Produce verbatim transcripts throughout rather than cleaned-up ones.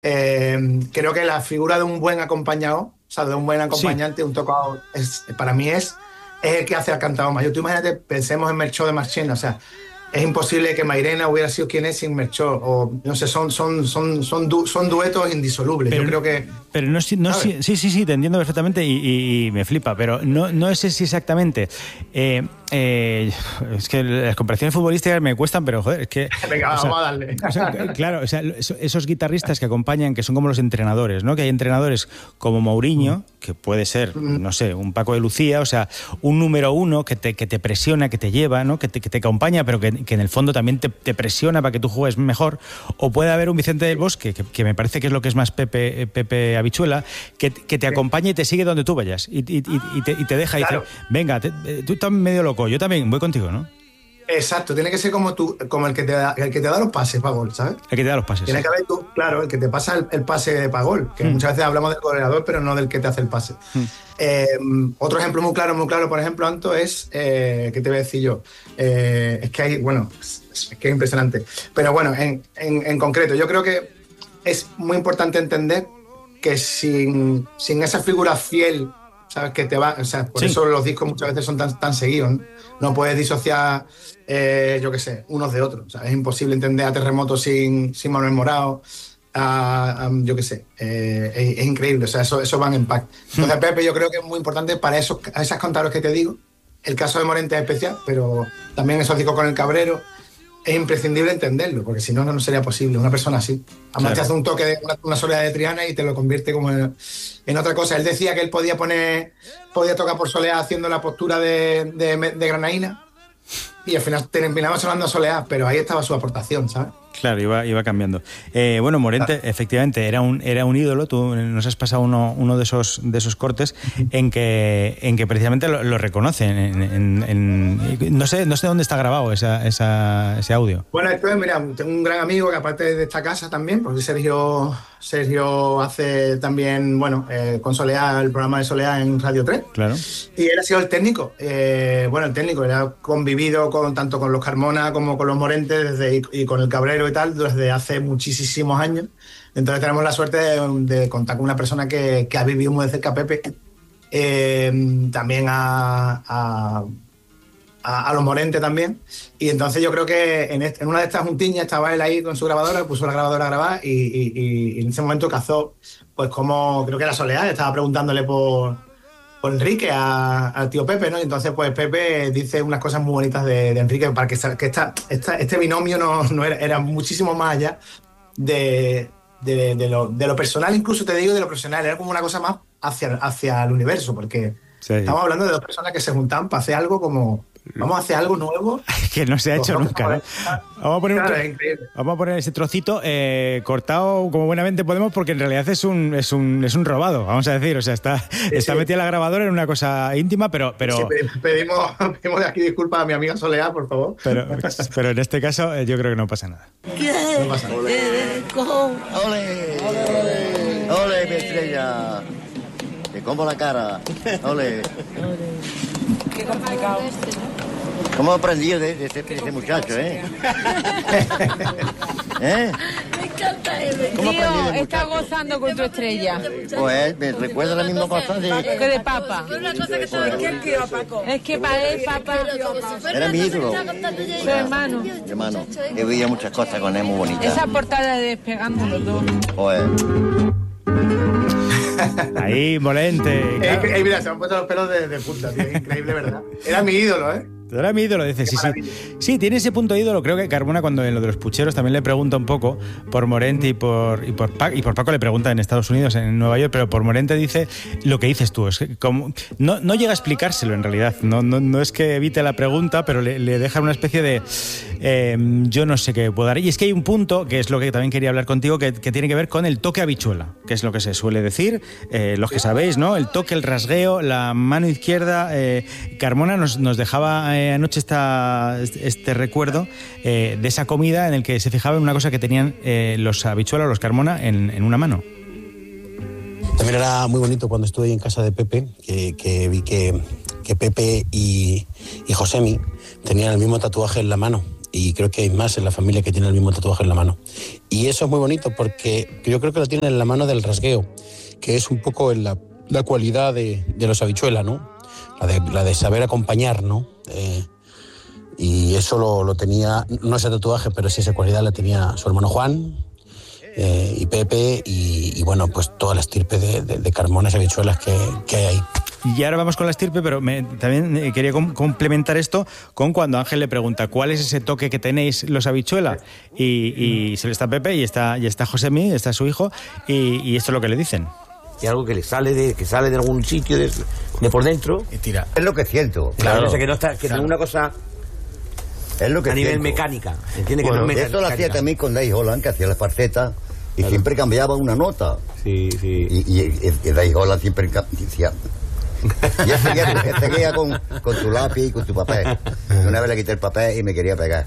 Eh, creo que la figura de un buen acompañado, o sea, de un buen acompañante, sí. un tocador, es, para mí es, es el que hace al cantador mayor. Tú imagínate, pensemos en Melchor de Marchena, o sea, es imposible que Mairena hubiera sido quien es sin Melchor, o no sé, son, son, son, son, du, son duetos indisolubles. Pero, yo creo que... Pero no, no sí, sí, sí, sí, te entiendo perfectamente y, y, y me flipa, pero no, no sé si exactamente... Eh, eh, es que las comparaciones futbolísticas me cuestan, pero joder, es que... Venga, o sea, vamos a darle. O sea, claro, o sea, esos guitarristas que acompañan, que son como los entrenadores, ¿no? Que hay entrenadores como Mourinho, que puede ser, no sé, un Paco de Lucía, o sea, un número uno que te, que te presiona, que te lleva, ¿no? Que te, que te acompaña, pero que, que en el fondo también te, te presiona para que tú juegues mejor. O puede haber un Vicente del Bosque, que, que me parece que es lo que es más Pepe, Pepe Habichuela, que, que te acompaña y te sigue donde tú vayas. Y, y, y, y, te, y te deja y claro. dice, venga, te, tú estás medio loco, yo también voy contigo, ¿no? Exacto, tiene que ser como tú, como el que te da, el que te da los pases para gol, ¿sabes? El que te da los pases. Tiene sí. que haber tú, claro, el que te pasa el, el pase para gol, que mm. muchas veces hablamos del goleador, pero no del que te hace el pase. Mm. Eh, otro ejemplo muy claro, muy claro, por ejemplo, Anto, es, eh, ¿qué te voy a decir yo? Eh, es que hay, bueno, es, es que es impresionante. Pero bueno, en, en, en concreto, yo creo que es muy importante entender que sin, sin esa figura fiel, ¿sabes? Que te va, o sea, por sí. eso los discos muchas veces son tan, tan seguidos, ¿no? No puedes disociar, eh, yo qué sé, unos de otros. O sea, es imposible entender a Terremoto sin, sin Manuel Morao, a, a, yo qué sé, eh, es, es increíble, o sea, eso, eso van en pack. Entonces, Pepe, yo creo que es muy importante para esos, esas cantadores que te digo. El caso de Morente es especial, pero también esos discos con el Cabrero, es imprescindible entenderlo, porque si no, no sería posible. Una persona así. Además, claro. te hace un toque de una, una soledad de Triana y te lo convierte como en, en otra cosa. Él decía que él podía poner, podía tocar por Soleá haciendo la postura de, de, de Granaína y al final terminaba sonando a Soleá, pero ahí estaba su aportación, ¿sabes? Claro, iba, iba cambiando. Eh, bueno, Morente, claro. efectivamente, era un, era un ídolo. Tú nos has pasado uno, uno de esos de esos cortes en que, en que precisamente lo, lo reconocen. En, en, en, no sé, no sé dónde está grabado esa, esa, ese audio. Bueno, esto es, mira, tengo un gran amigo que aparte de esta casa también, porque Sergio, Sergio hace también, bueno, eh, con Soleá, el programa de Soleá en Radio tres. Claro. Y él ha sido el técnico. Eh, bueno, el técnico, él ha convivido con, tanto con los Carmona como con los Morentes desde, y, y con el Cabrero y tal desde hace muchísimos años. Entonces tenemos la suerte de, de contar con una persona que, que ha vivido muy de cerca a Pepe, eh, también a, a, a, a los Morentes también, y entonces yo creo que en, este, en una de estas juntiñas estaba él ahí con su grabadora, puso la grabadora a grabar y, y, y, y en ese momento cazó, pues como creo que era Soledad, estaba preguntándole por, por Enrique a, al tío Pepe, ¿no? Y entonces pues Pepe dice unas cosas muy bonitas de, de Enrique, para que, que esta, esta, este binomio no, no era, era muchísimo más allá de, de, de, lo, de lo personal, incluso te digo de lo profesional, era como una cosa más hacia, hacia el universo, porque sí. estamos hablando de dos personas que se juntaban para hacer algo como... Vamos a hacer algo nuevo. Que no se ha hecho nunca, ¿no? Vamos a poner, claro, un tro- vamos a poner ese trocito eh, cortado como buenamente podemos, porque en realidad es un, es un, es un robado, vamos a decir. O sea, está, sí, está sí. metida la grabadora en una cosa íntima, pero... pero... Sí, pedimos, pedimos de aquí disculpas a mi amiga Soledad, por favor. Pero, pero en este caso eh, yo creo que no pasa nada. ¿Qué? No pasa nada. ¡Ole! ¡Ole! ¡Ole, mi estrella! Te como la cara. ¡Ole! Qué complicado. ¿Cómo aprendí de, de, este, de este muchacho, eh? ¿Eh? Me encanta él. ¿Cómo Tío, aprendí de está muchacho? gozando con tu estrella. Pues me recuerda la misma cosa de... Que de papa. Una cosa que sabes que él quiere a Paco. Es que para él, papá, Era mi ídolo. su hermano. Mi hermano. He vivido muchas cosas con él muy bonitas. Esa portada de Despegando los dos. Joder. Ahí, Morente. Claro. Eh, eh, mira, se me han puesto los pelos de, de punta, tío. Increíble, ¿verdad? Era mi ídolo, ¿eh? Era mi ídolo, dice, sí, sí. Sí, tiene ese punto de ídolo. Creo que Carmona, cuando en lo de los pucheros, también le pregunta un poco por Morente y por, y por Paco, y por Paco le pregunta en Estados Unidos, en Nueva York, pero por Morente dice lo que dices tú. Es que como, no, no llega a explicárselo en realidad. No, no, no es que evite la pregunta, pero le, le deja una especie de eh, yo no sé qué puedo dar. Y es que hay un punto, que es lo que también quería hablar contigo, que, que tiene que ver con el toque habichuela, que es lo que se suele decir, eh, los que sabéis, ¿no? El toque, el rasgueo, la mano izquierda. Eh, Carmona nos, nos dejaba eh, anoche esta, este recuerdo eh, de esa comida en el que se fijaba en una cosa que tenían eh, los habichuelas, los Carmona, en, en una mano. También era muy bonito cuando estuve ahí en casa de Pepe, que, que vi que, que Pepe y, y Josemi tenían el mismo tatuaje en la mano. y creo que hay más en la familia que tienen el mismo tatuaje en la mano. Y eso es muy bonito porque yo creo que lo tienen en la mano del rasgueo, que es un poco la, la cualidad de, de los Habichuela, ¿no? La de, la de saber acompañar, ¿no? Eh, y eso lo, lo tenía, no ese tatuaje, pero sí esa cualidad la tenía su hermano Juan eh, y Pepe y, y bueno, pues toda la estirpe de, de, de Carmones y Habichuelas que, que hay ahí. Y ahora vamos con la estirpe, pero me, también quería com- complementar esto con cuando Ángel le pregunta ¿cuál es ese toque que tenéis los Habichuela? Y, y se le está Pepe y está, y está Josemi, está su hijo, y, y esto es lo que le dicen. Y algo que le sale de que sale de algún sitio de, de por dentro y tira. Es lo que siento. Claro, o sea, que no está, que claro. no es una cosa es lo que a nivel siento. mecánica. Entiende Bueno, que no es eso lo hacía también con Dave Holland, que hacía las parcetas y claro. siempre cambiaba una nota. Sí, sí. Y, y, y, y Dave Holland siempre decía. Yo seguía, seguía con, con tu lápiz y con tu papel. Una vez le quité el papel y me quería pegar.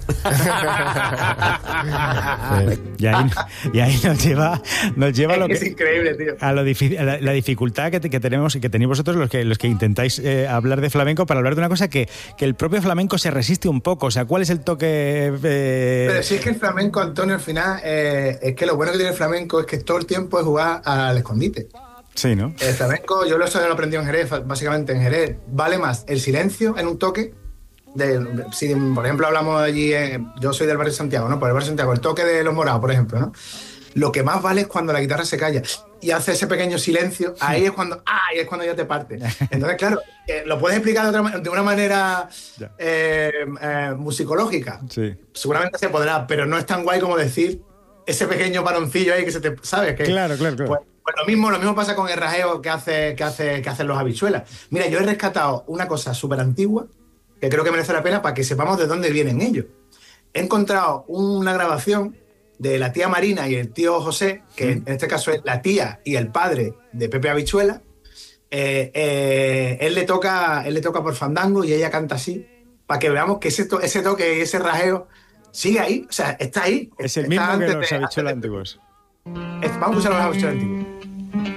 y, ahí, y ahí nos lleva, nos lleva es lo que, es increíble, tío. a lo difícil, a la, la dificultad que, que tenemos y que tenéis vosotros los que, los que intentáis eh, hablar de flamenco para hablar de una cosa que, que el propio flamenco se resiste un poco. O sea, ¿cuál es el toque? Eh... Pero si es que el flamenco, Antonio, al final, eh, es que lo bueno que tiene el flamenco es que todo el tiempo es jugar al escondite. Sí, ¿no? El flamenco, yo lo he aprendido en Jerez, básicamente en Jerez, vale más el silencio en un toque. De, si, por ejemplo, hablamos allí, eh, yo soy del barrio de Santiago, ¿no? Por el barrio de Santiago, el toque de Los Morados, por ejemplo, ¿no? Lo que más vale es cuando la guitarra se calla y hace ese pequeño silencio, ahí es cuando, ah, ahí es cuando ya te parte. Entonces, claro, eh, lo puedes explicar de, otra, de una manera eh, eh, musicológica. Sí. Seguramente se podrá, pero no es tan guay como decir ese pequeño paroncillo ahí que se te, ¿sabes? Que, claro, claro, claro. Pues, Pues lo mismo, lo mismo pasa con el rajeo que, hace, que, hace, que hacen los Habichuelas. Mira, yo he rescatado una cosa súper antigua que creo que merece la pena para que sepamos de dónde vienen ellos. He encontrado una grabación de la tía Marina y el tío José, que en este caso es la tía y el padre de Pepe Habichuela. Eh, eh, él, le toca, él le toca por fandango y ella canta así, para que veamos que ese, to- ese toque y ese rajeo sigue ahí, o sea, está ahí. Es el Está mismo que antes los de- Habichuela antes de- antiguos. Vamos a escuchar los Habichuelas antiguos.